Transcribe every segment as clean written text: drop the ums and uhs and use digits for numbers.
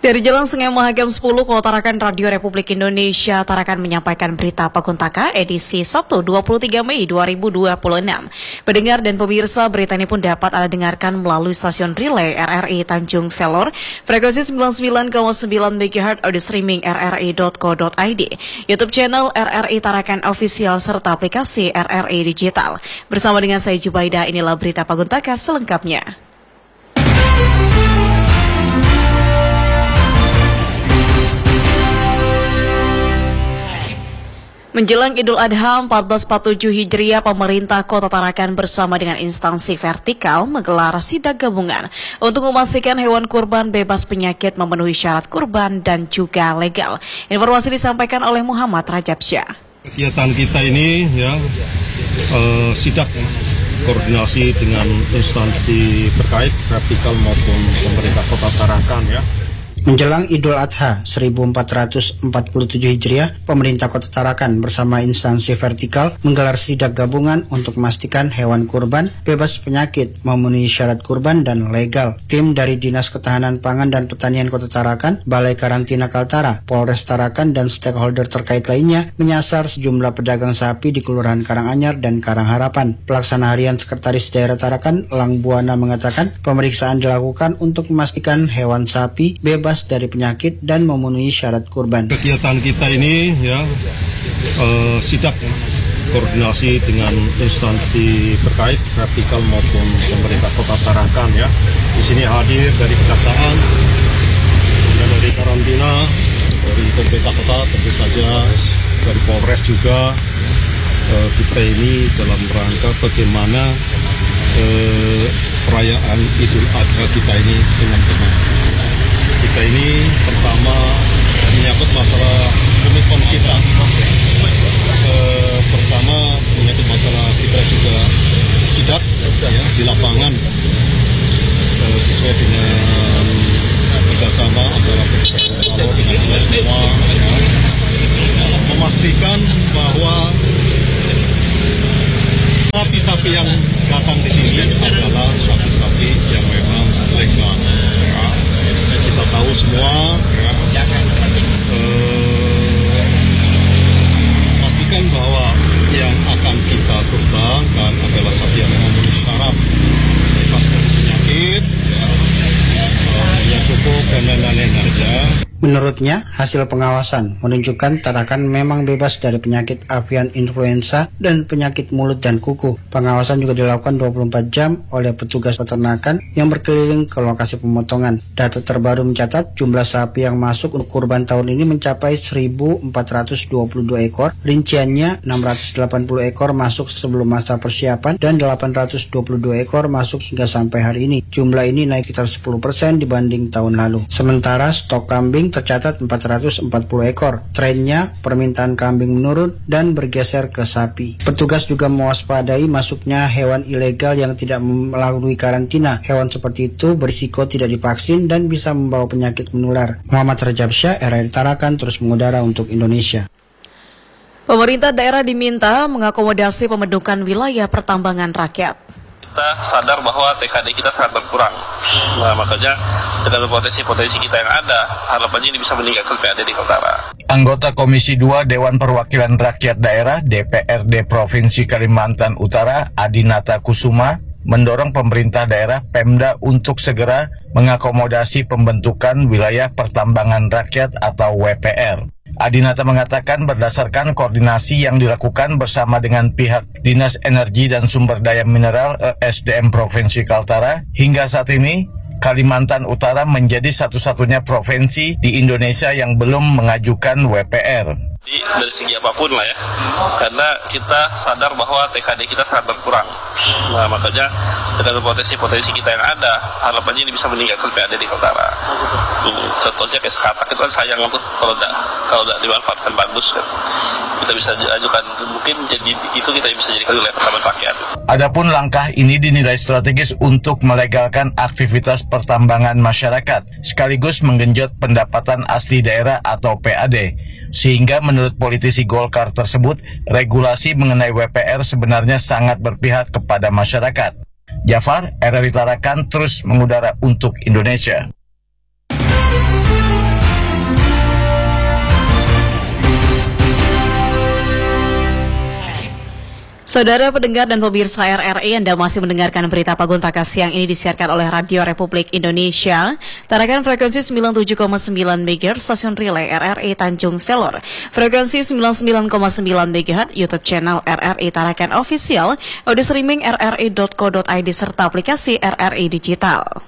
Dari Jalan Sungai Mahakam 10, Kota Tarakan, Radio Republik Indonesia Tarakan menyampaikan berita Paguntaka edisi Sabtu 23 Mei 2026. Pendengar dan pemirsa, berita ini pun dapat Anda dengarkan melalui stasiun relay RRI Tanjung Selor, frekuensi 99,9 MHz, audio streaming rri.co.id, YouTube channel RRI Tarakan Official, serta aplikasi RRI Digital. Bersama dengan saya Jubaida, inilah berita Paguntaka selengkapnya. Menjelang Idul Adha 1447 Hijriah, pemerintah Kota Tarakan bersama dengan instansi vertikal menggelar sidak gabungan untuk memastikan hewan kurban bebas penyakit, memenuhi syarat kurban dan juga legal. Informasi disampaikan oleh Muhammad Rajabsyah. Kegiatan kita ini sidak koordinasi dengan instansi terkait vertikal maupun pemerintah Kota Tarakan ya. Menjelang Idul Adha 1447 Hijriah, pemerintah Kota Tarakan bersama instansi vertikal menggelar sidak gabungan untuk memastikan hewan kurban bebas penyakit, memenuhi syarat kurban dan legal. Tim dari Dinas Ketahanan Pangan dan Pertanian Kota Tarakan, Balai Karantina Kaltara, Polres Tarakan, dan stakeholder terkait lainnya menyasar sejumlah pedagang sapi di Kelurahan Karanganyar dan Karangharapan. Pelaksana Harian Sekretaris Daerah Tarakan, Elang Buana, mengatakan pemeriksaan dilakukan untuk memastikan hewan sapi bebas dari penyakit dan memenuhi syarat kurban. Kegiatan kita ini sidak koordinasi dengan instansi terkait vertikal maupun pemerintah Kota Tarakan ya. Di sini hadir dari Kejaksaan, dari Karantina, dari pemerintah kota, tentu saja dari Polres juga. Kita ini dalam rangka bagaimana perayaan Idul Adha kita ini dengan tenang. Kita ini pertama menyangkut masalah komitmen kita. Pertama menyangkut masalah kita juga sidak ya, di lapangan sesuai dengan kerjasama antara dengan kita semua ya, memastikan bahwa sapi-sapi yang datang di sini adalah sapi-sapi yang memang legal. Kita tahu semua ya, pastikan bahwa yang akan kita kembangkan adalah sapi yang memenuhi syarat bebas dari penyakit yang cukup dan lain-lain aja. Menurutnya, hasil pengawasan menunjukkan Tarakan memang bebas dari penyakit avian influenza dan penyakit mulut dan kuku. Pengawasan juga dilakukan 24 jam oleh petugas peternakan yang berkeliling ke lokasi pemotongan. Data terbaru mencatat jumlah sapi yang masuk untuk kurban tahun ini mencapai 1.422 ekor. Rinciannya 680 ekor masuk sebelum masa persiapan dan 822 ekor masuk hingga sampai hari ini. Jumlah ini naik sekitar 10% dibanding tahun lalu. Sementara stok kambing tercatat 440 ekor. Trennya, permintaan kambing menurun dan bergeser ke sapi. Petugas juga mewaspadai masuknya hewan ilegal yang tidak melalui karantina. Hewan seperti itu berisiko tidak divaksin dan bisa membawa penyakit menular. Muhammad Rajabsyah, RRI Tarakan, terus mengudara untuk Indonesia. Pemerintah daerah diminta mengakomodasi pembentukan wilayah pertambangan rakyat. Kita sadar bahwa TKD kita sangat berkurang. Nah, makanya dengan potensi-potensi kita yang ada, harapannya ini bisa meningkatkan PAD di Kaltara. Anggota Komisi 2 Dewan Perwakilan Rakyat Daerah DPRD Provinsi Kalimantan Utara, Adinata Kusuma, mendorong pemerintah daerah Pemda untuk segera mengakomodasi pembentukan wilayah pertambangan rakyat atau WPR. Adinata mengatakan berdasarkan koordinasi yang dilakukan bersama dengan pihak Dinas Energi dan Sumber Daya Mineral ESDM Provinsi Kaltara, hingga saat ini Kalimantan Utara menjadi satu-satunya provinsi di Indonesia yang belum mengajukan WPR. Dari segi apapun lah ya, karena kita sadar bahwa TKD kita sangat berkurang. Nah, makanya dengan potensi-potensi kita yang ada, harapannya ini bisa meningkatkan PAD di Kaltara. Contohnya kayak sekatak itu kan sayang tuh kalau tidak dimanfaatkan bagus kan. Kita bisa ajukan, mungkin jadi itu kita bisa jadikan wilayah pertambangan rakyat. Adapun langkah ini dinilai strategis untuk melegalkan aktivitas pertambangan masyarakat, sekaligus menggenjot pendapatan asli daerah atau PAD. Sehingga menurut politisi Golkar tersebut, regulasi mengenai WPR sebenarnya sangat berpihak kepada masyarakat. Jafar, RRI Tarakan, terus mengudara untuk Indonesia. Saudara pendengar dan pemirsa RRI, Anda masih mendengarkan berita Paguntaka siang ini disiarkan oleh Radio Republik Indonesia. Tarakan frekuensi 97,9 MHz stasiun relay RRI Tanjung Selor. Frekuensi 99,9 MHz YouTube channel RRI Tarakan Official, audio streaming rri.co.id serta aplikasi RRI Digital.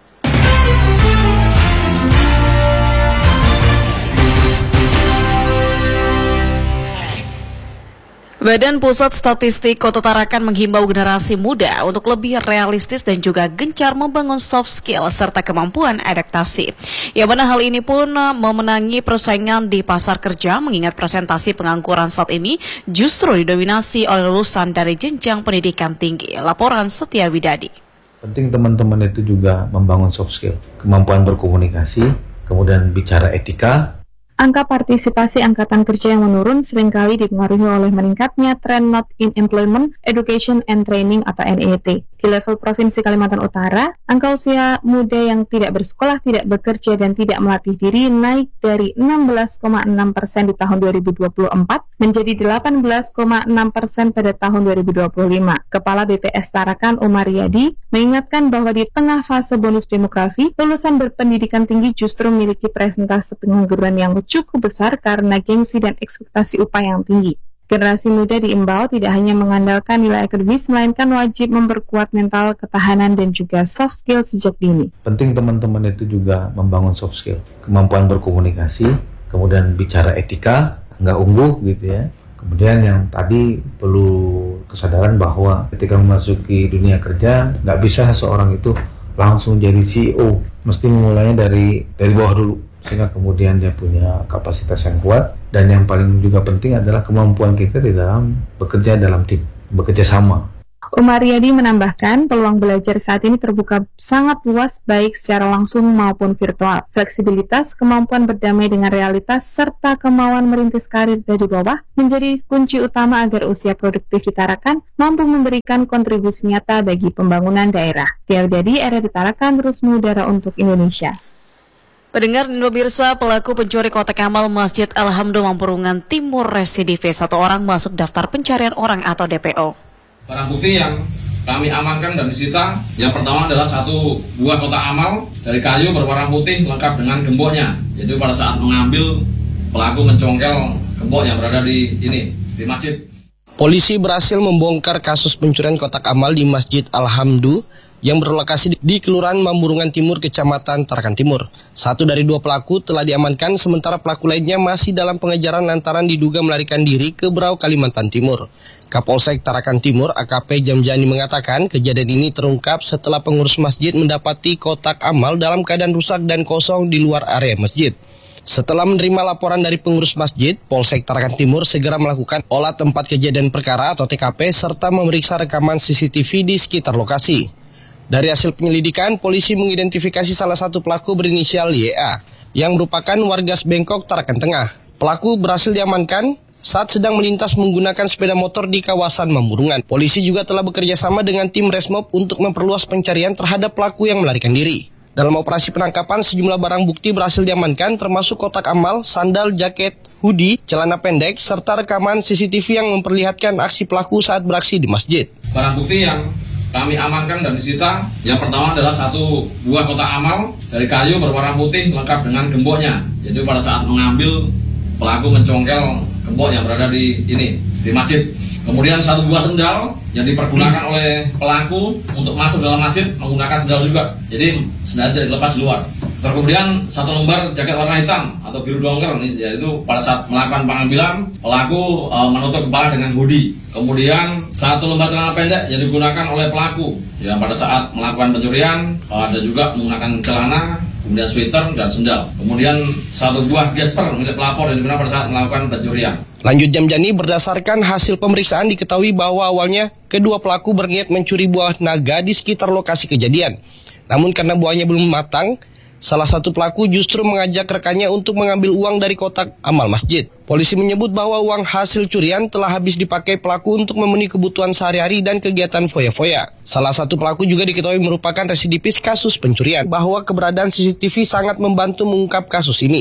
Badan Pusat Statistik Kota Tarakan menghimbau generasi muda untuk lebih realistis dan juga gencar membangun soft skill serta kemampuan adaptasi. Yang mana hal ini pun memenangi persaingan di pasar kerja mengingat presentasi pengangguran saat ini justru didominasi oleh lulusan dari jenjang pendidikan tinggi. Laporan Setia Widadi. Penting teman-teman itu juga membangun soft skill, kemampuan berkomunikasi, kemudian bicara etika. Angka partisipasi angkatan kerja yang menurun seringkali dipengaruhi oleh meningkatnya tren Not in Employment, Education and Training atau NET. Di level Provinsi Kalimantan Utara, angka usia muda yang tidak bersekolah, tidak bekerja, dan tidak melatih diri naik dari 16,6% di tahun 2024 menjadi 18,6% pada tahun 2025. Kepala BPS Tarakan Umar Yadi mengingatkan bahwa di tengah fase bonus demografi, lulusan berpendidikan tinggi justru memiliki presentase pengangguran yang cukup besar karena gengsi dan ekspektasi upah yang tinggi. Generasi muda diimbau tidak hanya mengandalkan nilai akademis, melainkan wajib memperkuat mental, ketahanan, dan juga soft skill sejak dini. Penting teman-teman itu juga membangun soft skill, kemampuan berkomunikasi, kemudian bicara etika, nggak ungguh gitu ya. Kemudian yang tadi perlu kesadaran bahwa ketika memasuki dunia kerja, nggak bisa seorang itu langsung jadi CEO, mesti memulainya dari bawah dulu, sehingga kemudian dia punya kapasitas yang kuat. Dan yang paling juga penting adalah kemampuan kita di dalam bekerja dalam tim, bekerja sama. Umar Yadi menambahkan, peluang belajar saat ini terbuka sangat luas baik secara langsung maupun virtual. Fleksibilitas, kemampuan berdamai dengan realitas, serta kemauan merintis karir dari bawah menjadi kunci utama agar usia produktif di Tarakan mampu memberikan kontribusi nyata bagi pembangunan daerah. Jadi, RRI Tarakan terus mengudara untuk Indonesia. Pendengar dan pemirsa, pelaku pencuri kotak amal Masjid Alhamdu Mamburungan Timur residivis, 1 orang masuk daftar pencarian orang atau DPO. Barang bukti yang kami amankan dan disita, yang pertama adalah 1 buah kotak amal dari kayu berwarna putih lengkap dengan gemboknya. Jadi pada saat mengambil, pelaku mencongkel gembok yang berada di masjid. Polisi berhasil membongkar kasus pencurian kotak amal di Masjid Alhamdu yang berlokasi di Kelurahan Mamburungan Timur, Kecamatan Tarakan Timur. 1 dari 2 pelaku telah diamankan, sementara pelaku lainnya masih dalam pengejaran lantaran diduga melarikan diri ke Berau, Kalimantan Timur. Kapolsek Tarakan Timur, AKP Jamjani mengatakan kejadian ini terungkap setelah pengurus masjid mendapati kotak amal dalam keadaan rusak dan kosong di luar area masjid. Setelah menerima laporan dari pengurus masjid, Polsek Tarakan Timur segera melakukan olah tempat kejadian perkara atau TKP serta memeriksa rekaman CCTV di sekitar lokasi. Dari hasil penyelidikan, polisi mengidentifikasi salah satu pelaku berinisial YA yang merupakan warga Bengkok, Tarakan Tengah. Pelaku berhasil diamankan saat sedang melintas menggunakan sepeda motor di kawasan Mamburungan. Polisi juga telah bekerja sama dengan tim Resmob untuk memperluas pencarian terhadap pelaku yang melarikan diri. Dalam operasi penangkapan, sejumlah barang bukti berhasil diamankan termasuk kotak amal, sandal, jaket, hoodie, celana pendek, serta rekaman CCTV yang memperlihatkan aksi pelaku saat beraksi di masjid. Barang bukti yang kami amankan dan disita, yang pertama adalah 1 buah kotak amal dari kayu berwarna putih lengkap dengan gemboknya. Jadi pada saat mengambil, pelaku mencongkel gembok yang berada di masjid. Kemudian 1 buah sendal yang dipergunakan oleh pelaku untuk masuk dalam masjid menggunakan sendal juga. Jadi sendal tidak dilepas luar. Kemudian 1 lembar jaket warna hitam atau biru dongker, yaitu pada saat melakukan pengambilan, pelaku menutup kepala dengan hoodie. Kemudian 1 lembar celana pendek yang digunakan oleh pelaku. Ya, pada saat melakukan pencurian, ada juga menggunakan celana, kemudian sweater dan sendal. Kemudian 1 buah gesper milik pelapor yang digunakan pada saat melakukan pencurian. Lanjut Jamjani, berdasarkan hasil pemeriksaan diketahui bahwa awalnya kedua pelaku berniat mencuri buah naga di sekitar lokasi kejadian. Namun karena buahnya belum matang, salah satu pelaku justru mengajak rekannya untuk mengambil uang dari kotak amal masjid. Polisi menyebut bahwa uang hasil curian telah habis dipakai pelaku untuk memenuhi kebutuhan sehari-hari dan kegiatan foya-foya. Salah satu pelaku juga diketahui merupakan residivis kasus pencurian, bahwa keberadaan CCTV sangat membantu mengungkap kasus ini.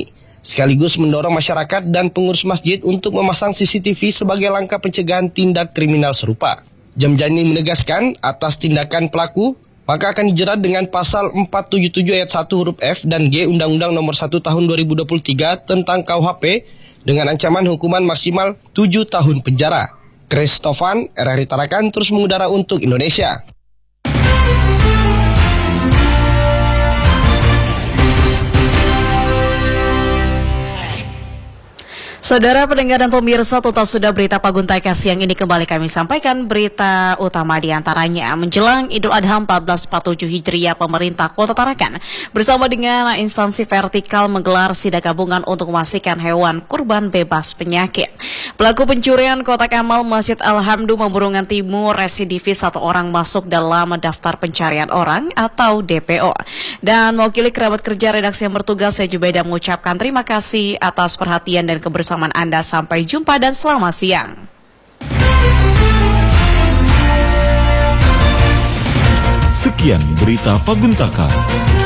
sekaligus mendorong masyarakat dan pengurus masjid untuk memasang CCTV sebagai langkah pencegahan tindak kriminal serupa. Jamjani menegaskan atas tindakan pelaku, maka akan dijerat dengan pasal 477 ayat 1 huruf F dan G Undang-Undang Nomor 1 Tahun 2023 tentang KUHP dengan ancaman hukuman maksimal 7 tahun penjara. Chris Tovan, RRI Tarakan terus mengudara untuk Indonesia. Saudara pendengar dan pemirsa, total sudah berita Paguntaka siang ini kembali kami sampaikan. Berita utama diantaranya menjelang Idul Adha 1447 Hijriah, pemerintah Kota Tarakan bersama dengan instansi vertikal menggelar sidak gabungan untuk memastikan hewan kurban bebas penyakit. Pelaku pencurian kotak amal Masjid Alhamdu Mamburungan Timur residivis 1 orang masuk dalam daftar pencarian orang atau DPO. Dan mewakili kerabat kerja redaksi yang bertugas, saya Jubaida mengucapkan terima kasih atas perhatian dan kebersamaan Anda. Sampai jumpa dan selamat siang. Sekian berita Paguntaka.